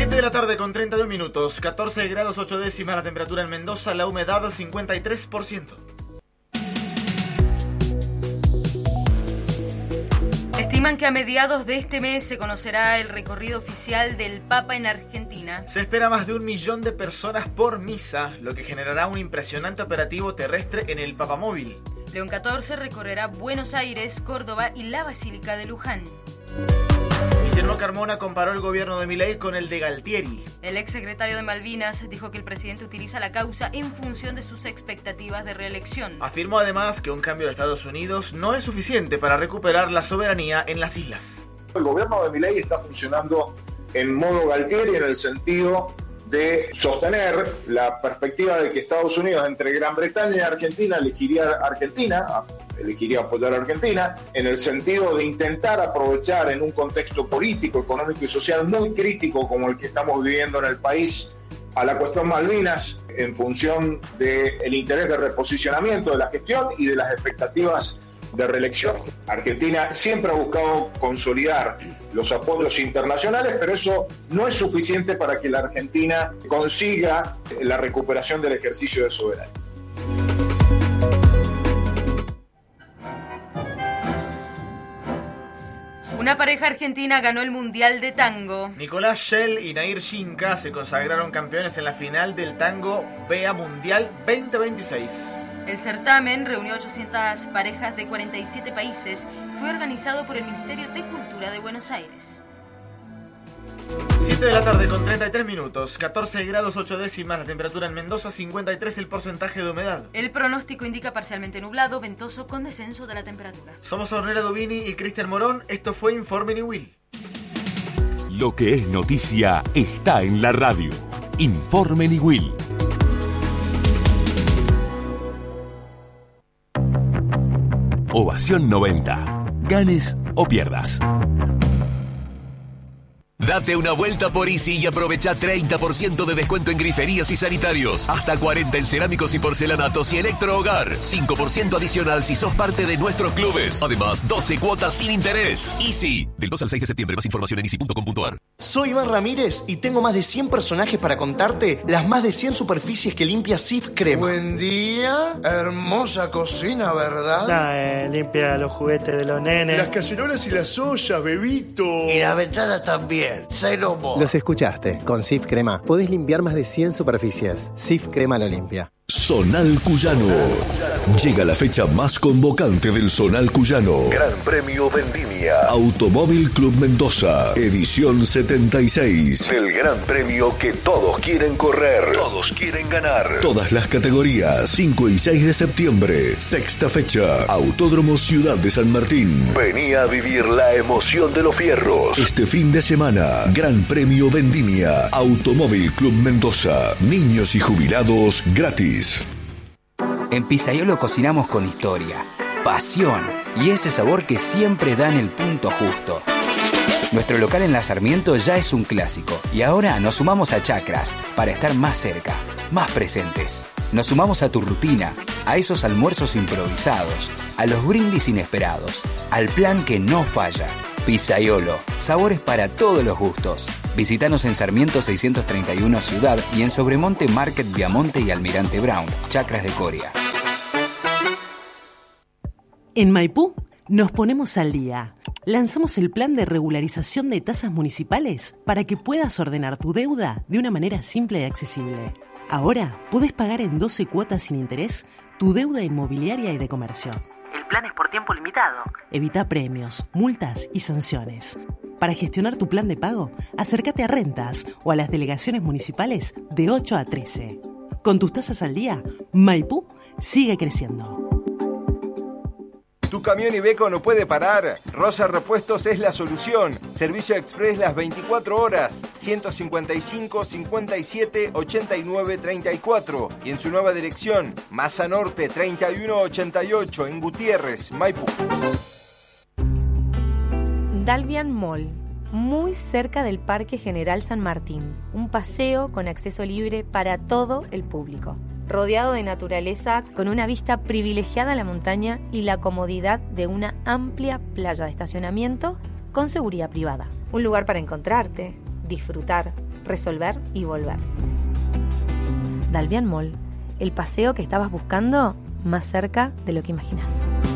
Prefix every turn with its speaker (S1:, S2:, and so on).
S1: 7 de la tarde con 32 minutos, 14 grados 8 décimas la temperatura en Mendoza, la humedad 53%.
S2: Estiman que a mediados de este mes se conocerá el recorrido oficial del Papa en Argentina.
S1: Se espera más de 1 millón de personas por misa, lo que generará un impresionante operativo terrestre en el Papamóvil.
S2: León XIV recorrerá Buenos Aires, Córdoba y la Basílica de Luján.
S1: Guillermo Carmona comparó el gobierno de Milei con el de Galtieri.
S2: El exsecretario de Malvinas dijo que el presidente utiliza la causa en función de sus expectativas de reelección.
S1: Afirmó además que un cambio de Estados Unidos no es suficiente para recuperar la soberanía en las islas.
S3: El gobierno de Milei está funcionando en modo Galtieri en el sentido de sostener la perspectiva de que Estados Unidos entre Gran Bretaña y Argentina elegiría apoyar a Argentina, en el sentido de intentar aprovechar en un contexto político, económico y social muy crítico como el que estamos viviendo en el país a la cuestión Malvinas en función del interés de reposicionamiento de la gestión y de las expectativas de reelección. Argentina siempre ha buscado consolidar los apoyos internacionales, pero eso no es suficiente para que la Argentina consiga la recuperación del ejercicio de soberanía.
S2: Una pareja argentina ganó el Mundial de Tango.
S1: Nicolás Schell y Nair Shinka se consagraron campeones en la final del Tango BEA Mundial 2026.
S2: El certamen reunió 800 parejas de 47 países. Fue organizado por el Ministerio de Cultura de Buenos Aires.
S1: 7 de la tarde con 33 minutos, 14 grados 8 décimas la temperatura en Mendoza, 53 el porcentaje de humedad.
S2: El pronóstico indica parcialmente nublado, ventoso con descenso de la temperatura.
S1: Somos Ornella Dubini y Cristian Morón. Esto fue Informe Niwil.
S4: Lo que es noticia está en la radio. Informe Niwil. Ovación 90. Ganes o pierdas. Date una vuelta por Easy y aprovecha 30% de descuento en griferías y sanitarios. Hasta 40 en cerámicos y porcelanatos y electrohogar. 5% adicional si sos parte de nuestros clubes. Además, 12 cuotas sin interés. Easy. Del 2 al 6 de septiembre. Más información en easy.com.ar.
S5: Soy Iván Ramírez y tengo más de 100 personajes para contarte las más de 100 superficies que limpia Sif Crema.
S6: Buen día. Hermosa cocina, ¿verdad?
S7: Limpia los juguetes de los nenes.
S6: Las cacerolas y las ollas, bebito.
S5: Y las ventanas también. Cero mo.
S8: Los escuchaste. Con Sif Crema podés limpiar más de 100 superficies. Sif Crema lo limpia.
S9: Zonal Cuyano. Llega la fecha más convocante del Zonal Cuyano. Gran Premio Vendimia. Automóvil Club Mendoza. Edición 76. El Gran Premio que todos quieren correr. Todos quieren ganar. Todas las categorías. 5 y 6 de septiembre. Sexta fecha. Autódromo Ciudad de San Martín. Vení a vivir la emoción de los fierros. Este fin de semana. Gran Premio Vendimia. Automóvil Club Mendoza. Niños y jubilados gratis.
S10: En Pizzaiolo cocinamos con historia, pasión y ese sabor que siempre dan el punto justo. Nuestro local en La Sarmiento ya es un clásico y ahora nos sumamos a Chacras para estar más cerca, más presentes. Nos sumamos a tu rutina, a esos almuerzos improvisados, a los brindis inesperados, al plan que no falla. Pizzaiolo, sabores para todos los gustos. Visítanos en Sarmiento 631 Ciudad y en Sobremonte Market Viamonte y Almirante Brown, Chacras de Coria.
S11: En Maipú nos ponemos al día. Lanzamos el plan de regularización de tasas municipales para que puedas ordenar tu deuda de una manera simple y accesible. Ahora podés pagar en 12 cuotas sin interés tu deuda inmobiliaria y de comercio. El plan es por tiempo limitado. Evita premios, multas y sanciones. Para gestionar tu plan de pago, acércate a Rentas o a las delegaciones municipales de 8 a 13. Con tus tasas al día, Maipú sigue creciendo.
S12: Tu camión Iveco no puede parar. Rosa Repuestos es la solución. Servicio express las 24 horas. 155 57 89 34. Y en su nueva dirección, Masa Norte 3188 en Gutiérrez, Maipú.
S13: Dalvian Mall, muy cerca del Parque General San Martín. Un paseo con acceso libre para todo el público. Rodeado de naturaleza, con una vista privilegiada a la montaña y la comodidad de una amplia playa de estacionamiento con seguridad privada. Un lugar para encontrarte, disfrutar, resolver y volver. Dalvian Mall, el paseo que estabas buscando más cerca de lo que imaginas.